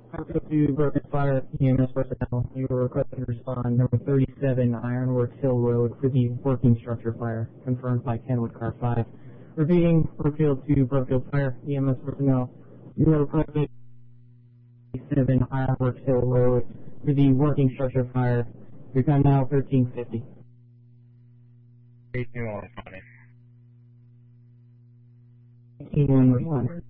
Brookfield to Broken Fire EMS personnel. You were requested to respond number 37 Ironworks Hill Road for the working structure fire, confirmed by Kenwood Car 5. Repeating, Brookfield to Brookfield Fire EMS personnel. You were requested 37 Ironworks Hill Road for the working structure fire. Your time now 1350. 18-1 responding. 18-1 responding.